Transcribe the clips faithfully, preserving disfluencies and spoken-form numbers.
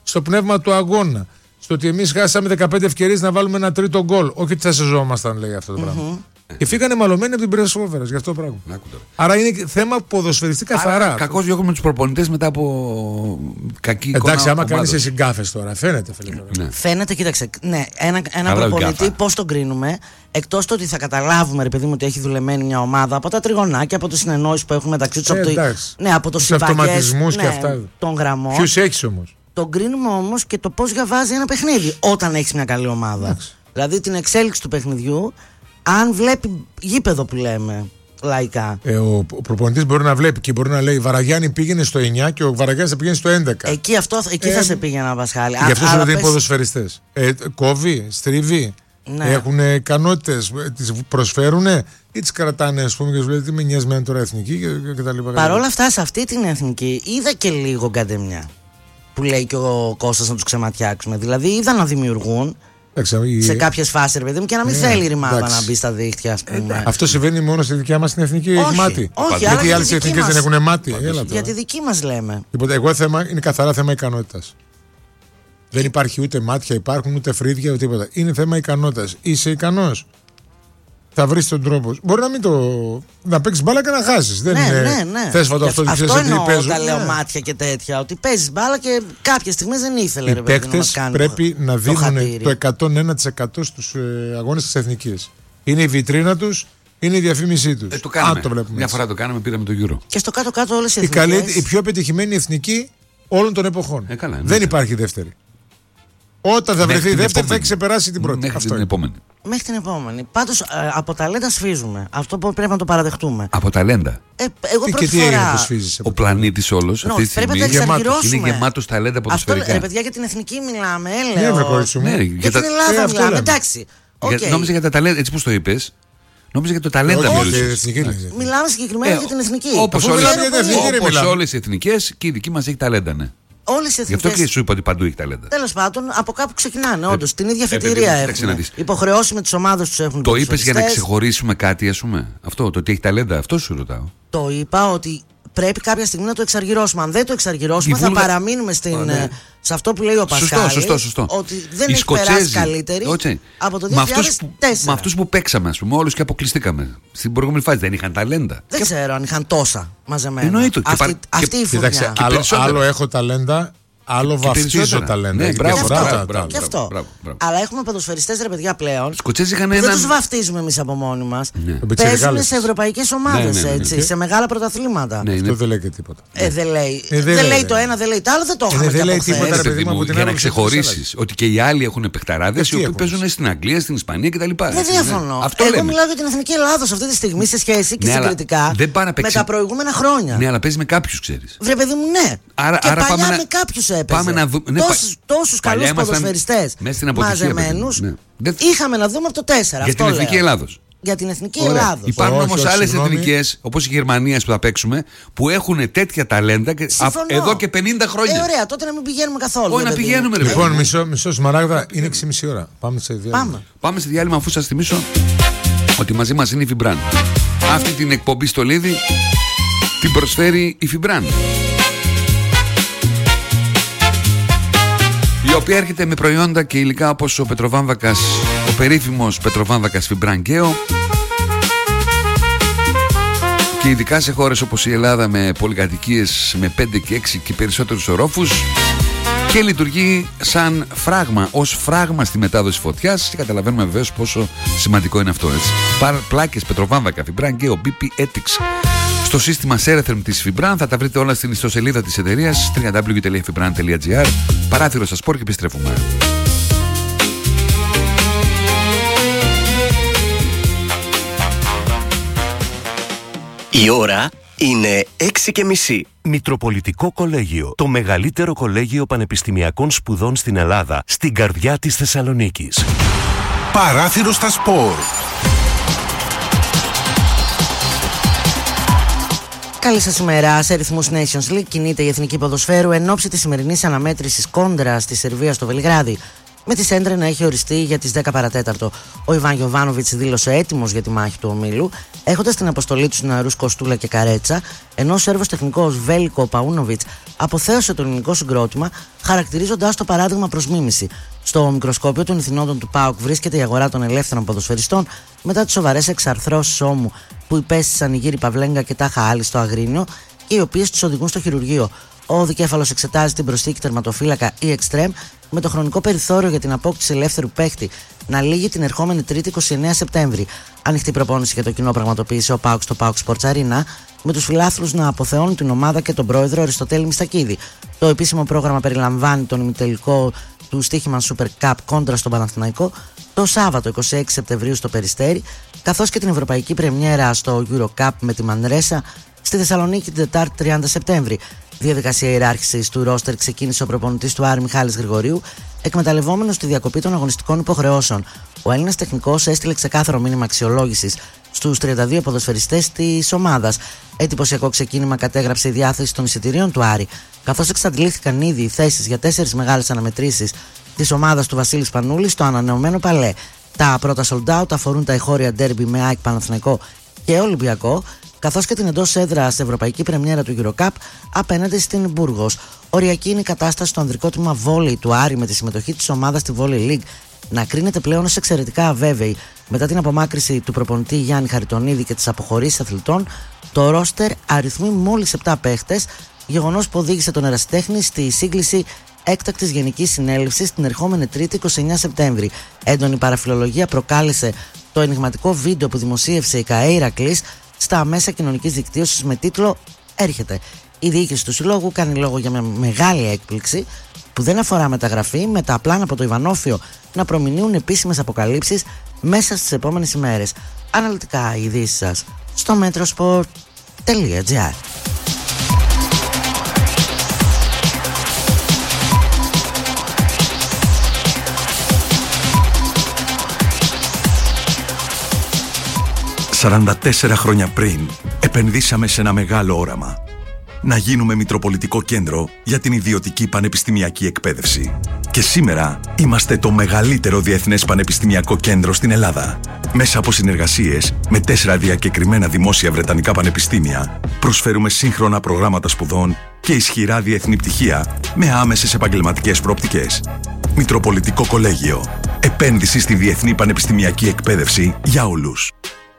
στο πνεύμα του αγώνα. Στο ότι εμείς χάσαμε δεκαπέντε ευκαιρίες να βάλουμε ένα τρίτο γκολ. Όχι ότι θα σεζόμασταν, λέει αυτό το mm-hmm. πράγμα. Και φύγανε μαλωμένοι από την Πρεσόβερας για αυτό το πράγμα. Άρα είναι θέμα ποδοσφαιριστή καθαρά. Κακώς διώχνουμε τους προπονητές μετά από κακή εικόνα. Εντάξει, άμα κάνεις εσύ γκάφες τώρα, φαίνεται. Ναι. Φαίνεται, κοίταξε. Ναι, ένα, ένα προπονητή πώς τον κρίνουμε, εκτός το ότι θα καταλάβουμε, ρε παιδί μου, ότι έχει δουλεμένη μια ομάδα από τα τριγωνάκια, από τις συνεννόησεις που έχουν μεταξύ τους, ε, από, το, ναι, από τους αυτοματισμούς ναι, και αυτά. Των γραμμών. Ποιους έχεις όμως. Τον κρίνουμε όμως και το πώς διαβάζει ένα παιχνίδι όταν έχεις μια καλή ομάδα. Άξι. Δηλαδή την εξέλιξη του παιχνιδιού. Αν βλέπει γήπεδο που λέμε λαϊκά. Ε, ο ο προπονητής μπορεί να βλέπει και μπορεί να λέει Βαραγιάννη πήγαινε στο εννιά και ο Βαραγιάννης θα πήγαινε στο έντεκα. Εκεί, αυτό, εκεί ε, θα σε πήγαινα Πασχάλη. Γι' αυτό σου λέω ότι είναι ποδοσφαιριστές. Ε, κόβει, στρίβει, ναι. Έχουν ικανότητες, τις προσφέρουν ή τις κρατάνε, ας πούμε, και σου λέει τι με νοιάζει με τώρα εθνική και, και τα λοιπά. Παρ' όλα αυτά, σε αυτή την εθνική είδα και λίγο γκαντεμιά. Που λέει και ο Κώστας να τους ξεματιάξουμε. Δηλαδή είδα να δημιουργούν. Εντάξει, σε κάποιες φάσεις, ρε παιδί μου, και να μην yeah, θέλει η ρημάδα να μπει στα δίχτυα, ας πούμε. Ε, αυτό συμβαίνει μόνο στη δικιά μας την εθνική όχι, μάτι. Όχι, γιατί οι άλλες εθνικές δεν έχουν μάτι. Για τη δική μας λέμε. Λοιπόν, εγώ θέμα, είναι καθαρά θέμα ικανότητας. Δεν υπάρχει ούτε μάτια, υπάρχουν ούτε φρύδια, ούτε τίποτα. Είναι θέμα ικανότητας. Είσαι ικανός. Θα βρεις τον τρόπο. Μπορεί να μην το. Να παίξεις μπάλα και να χάσεις. Δεν ναι, είναι ναι, ναι. θέσφατο αυτό που ξέρεις ότι παίζουν. Αυτό λέω μάτια και τέτοια. Ότι παίζεις μπάλα και κάποιες στιγμές δεν ήθελε. Οι παίκτες πρέπει το, να δίνουν το, το εκατόν ένα τοις εκατό στους ε, αγώνες της εθνικής. Είναι η βιτρίνα τους, είναι η διαφήμισή τους. Ε, το κάναμε. το βλέπουμε. Μια φορά το κάναμε, πήραμε το Euro. Και στο κάτω-κάτω όλες οι εθνικές. Η, καλή, η πιο πετυχημένη εθνική όλων των εποχών. Ε, καλά, δεν υπάρχει δεύτερη. Όταν θα βρεθεί δεύτερη θα έχει ξεπεράσει την πρώτη. Μέχρι αυτό την επόμενη. Μέχρι την επόμενη. Πάντως ε, από ταλέντα σφίζουμε. Αυτό που πρέπει να το παραδεχτούμε. Από ταλέντα. Ε, εγώ τι, πρώτη και τι φορά... σφίζεις, ο πλανήτης όλος no, αυτή τη στιγμή είναι γεμάτος ταλέντα ποδοσφαιρικά. Αυτό, ρε παιδιά, για την εθνική μιλάμε. Ε, λέω. Ναι, ναι, για την Ελλάδα ε, μιλάμε. Εντάξει. Okay. Νόμιζα για τα ταλέντα, έτσι πώς το είπες. Νόμιζα για το ταλέντα μιλούσες. Μιλάμε συγκεκριμένα για την εθνική. Όπως όλες οι εθνικές και η δική μας έχει ταλέντα, ναι. Όλες οι εθνικές... Γι' αυτό και σου είπα ότι παντού έχει ταλέντα. Τέλος πάντων, από κάπου ξεκινάνε. Όντως, ε, την ίδια φετηρία ε, έχουν. Υποχρεώσει με τις ομάδες τους έχουν. Το είπες για να ξεχωρίσουμε κάτι, ας πούμε. Αυτό, το ότι έχει ταλέντα, αυτό σου ρωτάω. Το είπα ότι πρέπει κάποια στιγμή να το εξαργυρώσουμε. Αν δεν το εξαργυρώσουμε, θα Βούλγα... παραμείνουμε στην, oh, ναι. σε αυτό που λέει ο Πασχάλης. Σωστό, σωστό, σωστό. Ότι δεν οι έχει Σκοτσέζοι, περάσει καλύτερη okay. από το δύο χιλιάδες τέσσερα. Με αυτούς που, που παίξαμε, ας πούμε, όλους και αποκλειστήκαμε. Στην προηγούμενη φάση δεν είχαν ταλέντα. Δεν και... ξέρω αν είχαν τόσα μαζεμένα. Εννοείται. Αυτή, και αυτή η φουρνιά. Άλλο έχω ταλέντα. Άλλο βαφτίζω ταλέντα. Ναι, μπράβο, μπράβο, μπράβο, και αυτό. Μπράβο, μπράβο. Αλλά έχουμε ποδοσφαιριστές, ρε παιδιά, πλέον. Είχαν έναν... Δεν τους βαφτίζουμε εμείς από μόνοι μας. Ναι. Παίζουν σε ευρωπαϊκές ομάδες, ναι, ναι, ναι, έτσι, ναι. σε μεγάλα πρωταθλήματα. Ναι, αυτό δεν λέει και τίποτα. Ε, δεν λέει. Ε, δεν, δεν λέει το ένα, δεν λέει το άλλο, δεν το έχουμε. Ε, δεν λέει τίποτα, ρε παιδί μου, για να ξεχωρίσεις ότι και οι άλλοι έχουν παιχταράδες οι οποίοι παίζουν στην Αγγλία, στην Ισπανία κτλ. Δεν διαφωνώ. Εγώ μιλάω για την εθνική Ελλάδος αυτή τη στιγμή σε σχέση και συγκριτικά με τα προηγούμενα χρόνια. Ναι, αλλά παίζει με κάποιους, ξέρεις. Βρε παιδί μου, ναι. Και παλιά με κάποιους έπαιζε. Τόσους, τόσους καλούς ποδοσφαιριστές μαζεμένους ναι. είχαμε να δούμε από το τέσσερα. Για την εθνική Ελλάδος. Για την εθνική Ελλάδος. Υπάρχουν όμως άλλες εθνικές, όπως η Γερμανία που θα παίξουμε, που έχουν τέτοια ταλέντα και εδώ και πενήντα χρόνια. Ε, ωραία, τότε να μην πηγαίνουμε καθόλου. Όχι, να πηγαίνουμε, ρε. Λοιπόν, μισό, μισό Σμαράγδα, είναι έξι και μισή ώρα. Πάμε σε διάλειμμα. Πάμε. Πάμε σε διάλειμμα, αφού σας θυμίσω ότι μαζί μας είναι η Φιμπράν. Αυτή την εκπομπή στο Λίδι την προσφέρει η Φιμπράν, η οποία έρχεται με προϊόντα και υλικά όπως ο πετροβάμβακας, ο περίφημος πετροβάμβακας Φιμπρανγκαίο, και ειδικά σε χώρες όπως η Ελλάδα με πολυκατοικίες με πέντε και έξι και περισσότερους ορόφους, και λειτουργεί σαν φράγμα, ως φράγμα στη μετάδοση φωτιάς, και καταλαβαίνουμε βεβαίως πόσο σημαντικό είναι αυτό, έτσι. Πλάκες πετροβάμβακα Φιμπρανγκαίο μπι πι Ethics στο σύστημα Ceretherm της Fibran, θα τα βρείτε όλα στην ιστοσελίδα της εταιρείας double-u double-u double-u τελεία fibran τελεία gr. Παράθυρο στα σπορ και επιστρέφουμε. Η ώρα είναι έξι και μισή. Μητροπολιτικό Κολέγιο, το μεγαλύτερο κολέγιο πανεπιστημιακών σπουδών στην Ελλάδα, στην καρδιά της Θεσσαλονίκης. Παράθυρο στα σπορ. Καλή σας ημέρα. Σε ρυθμούς Nations League κινείται η Εθνική Ποδοσφαίρου εν ώψη της σημερινής αναμέτρησης κόντρα στη Σερβία στο Βελιγράδι. με τη Σέντρε να έχει οριστεί για τις δέκα παρατέταρτο. Ο Ιβάν Γιοβάνοβιτς δήλωσε έτοιμος για τη μάχη του ομίλου, έχοντας την αποστολή τους νεαρούς Κοστούλα και Καρέτσα, ενώ ο Σέρβος τεχνικός Βέλικο Παούνοβιτς αποθέωσε το ελληνικό συγκρότημα, χαρακτηρίζοντας το παράδειγμα προς μίμηση. Στο μικροσκόπιο των ηθινόντων του ΠΑΟΚ βρίσκεται η αγορά των ελεύθερων ποδοσφαιριστών μετά τις σοβαρές εξαρθρώσεις ώμου που υπέστησαν οι γύροι Παυλέγκα και Τάχα Άλλη στο Αγρίνιο και οι οποίες τους οδηγούν στο χειρουργείο. Ο δικέφαλος εξετάζει την προσθήκη τερματοφύλακα ή εξτρέμ με το χρονικό περιθώριο για την απόκτηση ελεύθερου παίχτη να λήγει την ερχόμενη Τρίτη είκοσι εννέα Σεπτέμβρη. Ανοιχτή προπόνηση για το κοινό πραγματοποίησε ο ΠΑΟΚ στο ΠΑΟΚ Sports Arena, με τους φιλάθλους να αποθεώνουν την ομάδα και τον πρόεδρο Αριστοτέλη Μιστακίδη. Το επίσημο πρόγραμμα περιλαμβάνει τον ημιτελικό του Στίχημαν Super Cup κόντρα στον Παναθηναϊκό το Σάββατο είκοσι έξι Σεπτεμβρίου στο Περιστέρι, καθώς και την ευρωπαϊκή πρεμιέρα στο Euro Cup με τη Μανρέσα στη Θεσσαλονίκη την Τετάρτη τριάντα Σεπτέμβρη. Διαδικασία ιεράρχησης του ρόστερ ξεκίνησε ο προπονητής του Άρη Μιχάλης Γρηγορίου, εκμεταλλευόμενος τη διακοπή των αγωνιστικών υποχρεώσεων. Ο Έλληνας τεχνικός έστειλε ξεκάθαρο μήνυμα αξιολόγησης στους τριάντα δύο ποδοσφαιριστές της ομάδας. Εντυπωσιακό ξεκίνημα κατέγραψε η διάθεση των εισιτηρίων του Άρη, καθώς εξαντλήθηκαν ήδη οι θέσεις για τέσσερις μεγάλες αναμετρήσεις της ομάδας του Βασίλη Σπανούλη στο ανανεωμένο Παλέ. Τα πρώτα sold out αφορούν τα εχώρια ντέρμπι με ΑΕΚ Παναθηναϊκό και Ολυμπιακό, καθώς και την εντός έδρας ευρωπαϊκή πρεμιέρα του Euro Cup απέναντι στην Μπούργος. Οριακή είναι η κατάσταση στο ανδρικό τμήμα βόλεϊ του Άρη, με τη συμμετοχή της ομάδας στη Volley League να κρίνεται πλέον ως εξαιρετικά αβέβαιη. Μετά την απομάκρυση του προπονητή Γιάννη Χαριτονίδη και τις αποχωρήσεις αθλητών, το ρόστερ αριθμεί μόλις επτά παίχτες, γεγονός που οδήγησε τον ερασιτέχνη στη σύγκληση έκτακτης γενικής συνέλευσης την ερχόμενη Τρίτη είκοσι εννέα Σεπτέμβρη. Έντονη παραφιλολογία προκάλεσε το ενιγματικό βίντεο που δημοσίευσε η ΚΑΕ Ηρακλής στα μέσα κοινωνικής δικτύωσης με τίτλο «Έρχεται». Η διοίκηση του συλλόγου κάνει λόγο για μια μεγάλη έκπληξη που δεν αφορά μεταγραφή, με τα πλάνα από το Ιβανόφιο να προμηνύουν επίσημες αποκαλύψεις μέσα στις επόμενες ημέρες. Αναλυτικά οι ειδήσεις σας στο metrosport τελεία gr. σαράντα τέσσερα χρόνια πριν επενδύσαμε σε ένα μεγάλο όραμα. Να γίνουμε μητροπολιτικό κέντρο για την ιδιωτική πανεπιστημιακή εκπαίδευση. Και σήμερα είμαστε το μεγαλύτερο διεθνές πανεπιστημιακό κέντρο στην Ελλάδα. Μέσα από συνεργασίες με τέσσερα διακεκριμένα δημόσια βρετανικά πανεπιστήμια, προσφέρουμε σύγχρονα προγράμματα σπουδών και ισχυρά διεθνή πτυχία με άμεσες επαγγελματικές προοπτικές. Μητροπολιτικό Κολέγιο. Επένδυση στη διεθνή πανεπιστημιακή εκπαίδευση για όλους.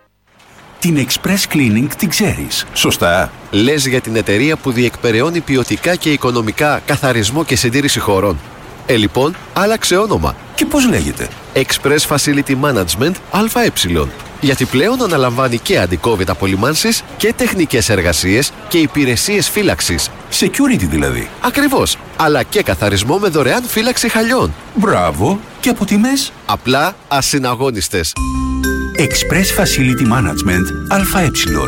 Την Express Cleaning την ξέρεις, σωστά? Λες για την εταιρεία που διεκπεραιώνει ποιοτικά και οικονομικά καθαρισμό και συντήρηση χωρών. Ε, λοιπόν, άλλαξε όνομα. Και πώς λέγεται? Express Facility Management ΑΕ. Γιατί πλέον αναλαμβάνει και αντι-COVID απολυμάνσεις και τεχνικές εργασίες και υπηρεσίες φύλαξης. Security δηλαδή. Ακριβώς. Αλλά και καθαρισμό με δωρεάν φύλαξη χαλιών. Μπράβο. Και από τιμές? Απλά ασυναγώνιστες. Express Facility Management ΑΕ.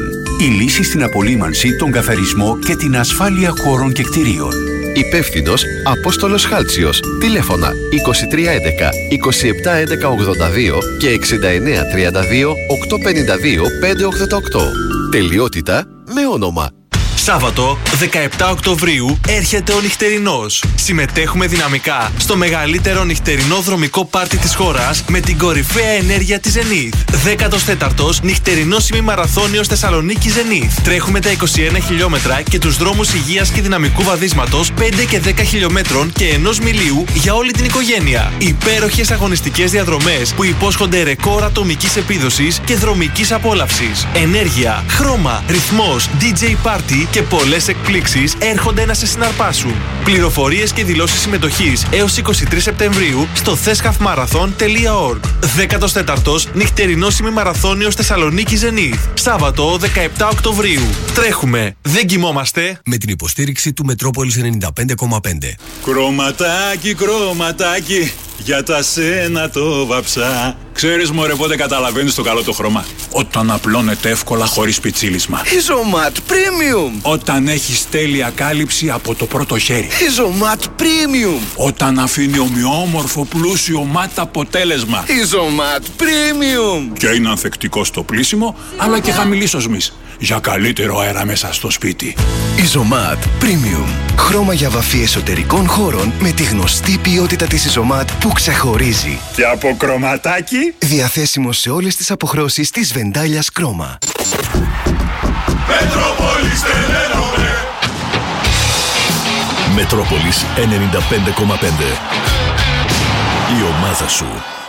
Η λύση στην απολύμανση, τον καθαρισμό και την ασφάλεια χώρων και κτηρίων. Υπεύθυνος Απόστολος Χάλτσιος. Τηλέφωνα είκοσι τρία έντεκα είκοσι επτά έντεκα ογδόντα δύο και εξήντα εννέα τριάντα δύο οκτακόσια πενήντα δύο πεντακόσια ογδόντα οκτώ. Τελειότητα με όνομα. Σάββατο δεκαεπτά Οκτωβρίου έρχεται ο νυχτερινός. Συμμετέχουμε δυναμικά στο μεγαλύτερο νυχτερινό δρομικό πάρτι της χώρας με την κορυφαία ενέργεια της Zenith. δέκατος τέταρτος νυχτερινός ημιμαραθώνιος Θεσσαλονίκη Zenith. Τρέχουμε τα είκοσι ένα χιλιόμετρα και τους δρόμους υγείας και δυναμικού βαδίσματος πέντε και δέκα χιλιόμετρων και ενός μιλίου για όλη την οικογένεια. Υπέροχες αγωνιστικές διαδρομές που υπόσχονται ρεκόρ ατομικής επίδοσης και δρομικής απόλαυσης. Ενέργεια, χρώμα, ρυθμός, ντι τζέι Party και πολλές εκπλήξεις έρχονται να σε συναρπάσουν. Πληροφορίες και δηλώσεις συμμετοχής έως είκοσι τρεις Σεπτεμβρίου στο θέσχαφμαραθών τελεία org. δέκατος τέταρτος νυχτερινός ημιμαραθώνιος Θεσσαλονίκη Zenith. Σάββατο δεκαεπτά Οκτωβρίου. Τρέχουμε, δεν κοιμόμαστε. Με την υποστήριξη του Μετρόπολης ενενήντα πέντε κόμμα πέντε. Κρωματάκι, κρωματάκι, για τα σένα το βαψά. Ξέρεις μωρέ πότε καταλαβαίνεις το καλό το χρώμα? Όταν απλώνεται εύκολα χωρίς πιτσίλισμα. Isomat Premium. Όταν έχεις τέλεια κάλυψη από το πρώτο χέρι. Isomat Premium. Όταν αφήνει ομοιόμορφο πλούσιο ματ αποτέλεσμα. Isomat Premium. Και είναι ανθεκτικό στο πλύσιμο αλλά και χαμηλής οσμής. για καλύτερο αέρα μέσα στο σπίτι. Ιζωμάτ Premium. Χρώμα για βαφή εσωτερικών χώρων με τη γνωστή ποιότητα της Ιζωμάτ που ξεχωρίζει. Και από κρωματάκι. Διαθέσιμο σε όλες τις αποχρώσεις της Βεντάλιας Κρόμα. Μετρόπολης τελένομαι. Μετρόπολης ενενήντα πέντε κόμμα πέντε. Η ομάδα σου.